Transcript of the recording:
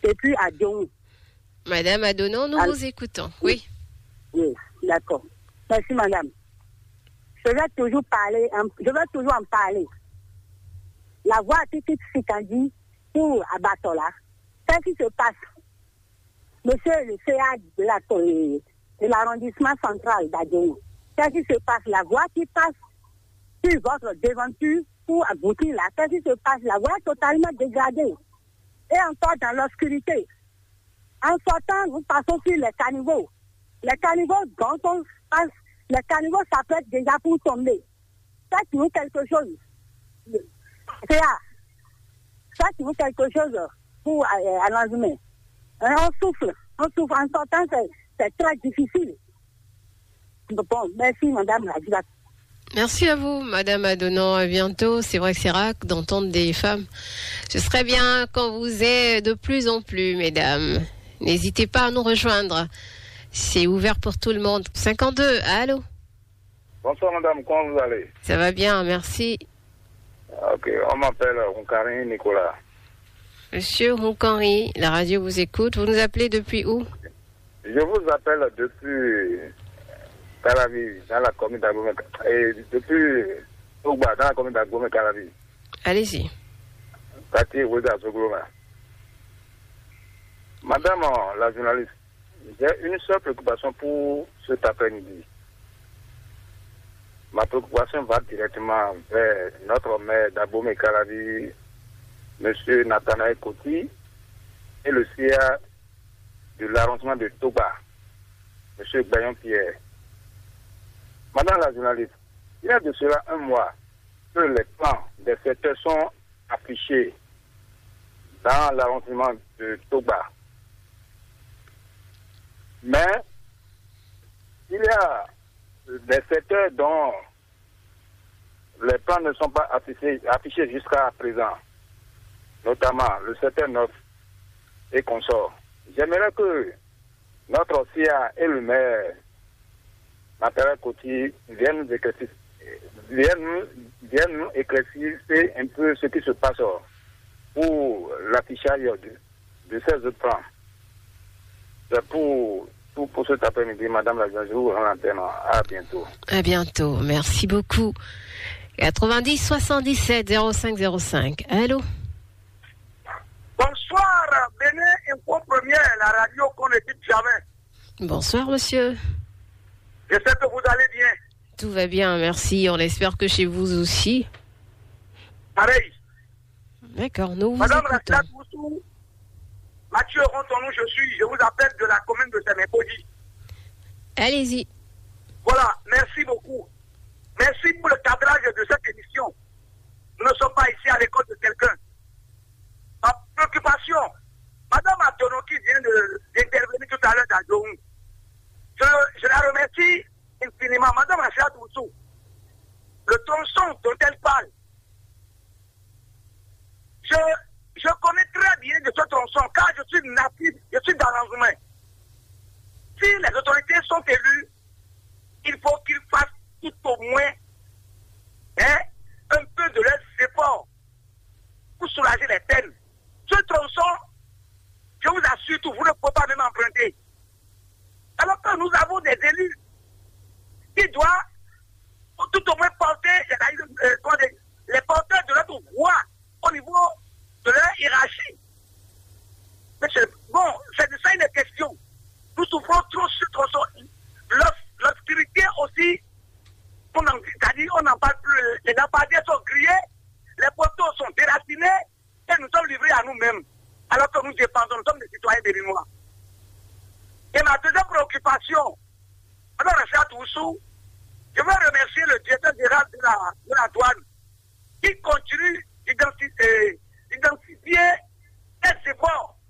depuis à Dion. Madame Adonon, nous vous écoutons. Oui. Oui, d'accord. Merci, madame. Je vais toujours en parler. La voie Titi Sikandi pour Abatola. Qu'est-ce qui se passe? Monsieur le CA de l'arrondissement central d'Adjou. Qu'est-ce qui se passe? La voie qui passe sur votre devanture pour aboutir là. Qu'est-ce qui se passe? La voie est totalement dégradée. Et encore dans l'obscurité. En sortant, nous passons sur les caniveaux. Les caniveaux dont on passe, les caniveaux s'apprêtent déjà pour tomber. Faites-nous quelque chose. Faites-nous quelque chose pour à l'endemain. On souffre en sortant, c'est très difficile. Bon, merci madame la directrice. Merci à vous, madame Adonon. À bientôt. C'est vrai que c'est rare d'entendre des femmes. Ce serait bien qu'on vous ait de plus en plus, mesdames. N'hésitez pas à nous rejoindre. C'est ouvert pour tout le monde. 52, allô? Bonsoir madame, comment vous allez? Ça va bien, merci. Ok, on m'appelle Rounkari Nicolas. Monsieur Rounkari, la radio vous écoute. Vous nous appelez depuis où? Je vous appelle depuis Calavi, dans la commune d'Agomé, et depuis Tougba, dans la commune d'Agomé, Calavi. Allez-y. Quartier Oueda Sogloma. Madame la journaliste, j'ai une seule préoccupation pour cet après-midi. Ma préoccupation va directement vers notre maire d'Abomey Calavi, M. Nathanaël Koti, et le CIA de l'arrondissement de Toba, M. Bayon Pierre. Madame la journaliste, il y a de cela un mois que les plans des secteurs sont affichés dans l'arrondissement de Toba. Mais il y a des secteurs dont les plans ne sont pas affichés jusqu'à présent, notamment le secteur 9 et consorts. J'aimerais que notre CIA et le maire, Nathalie Koti, viennent nous éclaircir un peu ce qui se passe pour l'affichage de ces autres plans. C'est pour cet après-midi, madame la journaliste, je vous rends l'antenne. À bientôt. À bientôt. Merci beaucoup. 90 77 05 05. Allô? Bonsoir, Bénin Info Première, la radio qu'on n'écoute jamais. Bonsoir, monsieur. J'espère que vous allez bien. Tout va bien, merci. On espère que chez vous aussi. Pareil. D'accord, nous vous Madame écoutons. Rachida Toussou, Mathieu Rontonou, je vous appelle de la commune de Sémépodi. Allez-y. Voilà, merci beaucoup. Merci pour le cadrage de cette émission. Nous ne sommes pas ici à l'école de quelqu'un. Ma préoccupation, madame Atono qui vient d'intervenir tout à l'heure dans Djoum, je la remercie infiniment. Madame Rachida Toussou, le tronçon dont elle parle, je connais très bien de ce tronçon, car je suis natif, je suis dans l'environnement. Si les autorités sont élues, il faut qu'ils fassent tout au moins un peu de leurs efforts pour soulager les peines. Ce tronçon, je vous assure tout, vous ne pouvez pas même emprunter. Alors que nous avons des élus qui doivent tout au moins porter les porteurs de notre voix au niveau de leur hiérarchie. Mais bon, c'est de ça une question. Nous souffrons trop sur ce tronçon. L'obscurité aussi, on n'en parle plus. Les lampadaires sont grillés, les poteaux sont déracinés et nous sommes livrés à nous-mêmes. Alors que nous dépendons, nous sommes des citoyens béninois. Et ma deuxième préoccupation, Madame Rachida Toussou, je veux remercier le directeur général de la douane qui continue d'identifier les efforts